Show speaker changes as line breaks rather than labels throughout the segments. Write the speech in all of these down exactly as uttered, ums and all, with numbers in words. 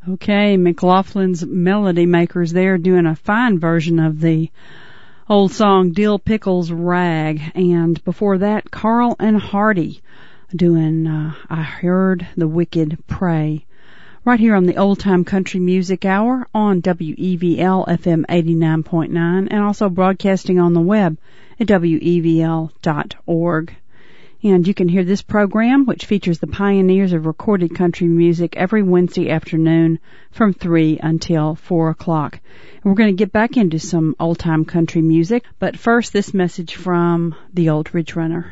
Okay, McLaughlin's Melody Makers there doing a fine version of the old song Dill Pickle's Rag. And before that, Carl and Hardy doing uh, I Heard the Wicked Pray. Right here on the Old Time Country Music Hour on W E V L F M eighty-nine point nine and also broadcasting on the web at W E V L dot org. And you can hear this program, which features the pioneers of recorded country music, every Wednesday afternoon from three until four o'clock. And we're going to get back into some old-time country music, but first this message from the Old Ridge Runner.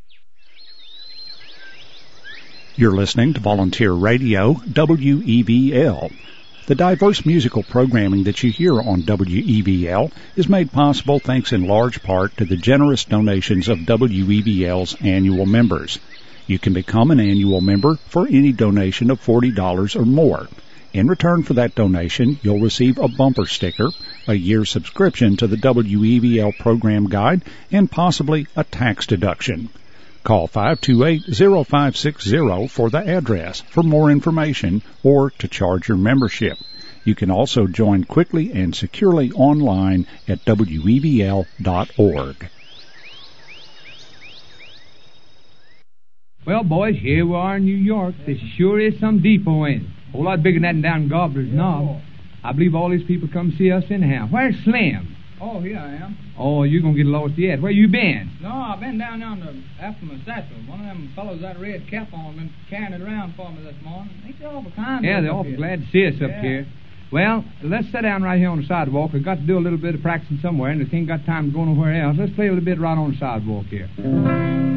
You're listening to Volunteer Radio, W E V L. The diverse musical programming that you hear on W E V L is made possible thanks in large part to the generous donations of W E V L's annual members. You can become an annual member for any donation of forty dollars or more. In return for that donation, you'll receive a bumper sticker, a year's subscription to the W E V L program guide, and possibly a tax deduction. Call five two eight, zero five six zero for the address for more information or to charge your membership. You can also join quickly and securely online at W E V L dot org.
Well, boys, here we are in New York. There sure is some depot in it. A whole lot bigger than that down in Gobbler's Knob. I believe all these people come see us anyhow. Where's Slim?
Oh, here I am.
Oh, you're going to get lost yet. Where you been?
No, I've been down yonder after my satchel. One of them fellows got a red cap on been carrying it around for me this morning. Ain't they awful kind?
Yeah, they're awful here. Glad to see us up
yeah.
here. Well, let's sit down right here on the sidewalk. We've got to do a little bit of practicing somewhere, and we ain't got time to go nowhere else. Let's play a little bit right on the sidewalk here.